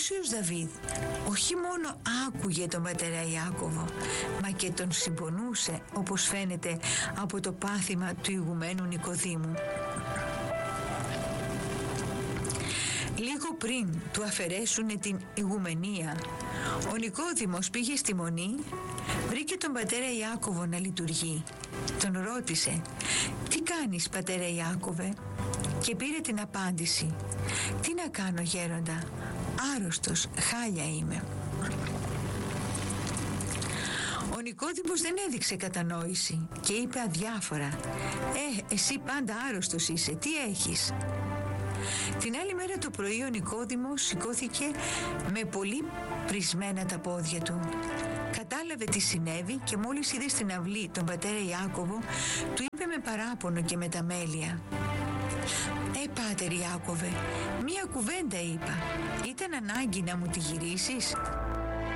πλούσιος Δαβίδ όχι μόνο άκουγε τον πατέρα Ιάκωβο, μα και τον συμπονούσε, όπως φαίνεται από το πάθημα του ηγουμένου Νικοδήμου. Λίγο πριν του αφαιρέσουν την ηγουμενία, ο Νικόδημος πήγε στη μονή, βρήκε τον πατέρα Ιάκωβο να λειτουργεί. Τον ρώτησε «Τι κάνεις, πατέρα Ιάκωβε?» και πήρε την απάντηση «Τι να κάνω, γέροντα, άρρωστος, χάλια είμαι». Ο Νικόδημος δεν έδειξε κατανόηση και είπε αδιάφορα «Εσύ πάντα άρρωστος είσαι, τι έχεις?» Την άλλη μέρα το πρωί ο Νικόδημος σηκώθηκε με πολύ πρισμένα τα πόδια του. Κατάλαβε τι συνέβη και μόλις είδε στην αυλή τον πατέρα Ιάκωβο, του είπε με παράπονο και με τα μέλια «Πάτερ Ιάκωβε, μία κουβέντα είπα, ήταν ανάγκη να μου τη γυρίσεις?»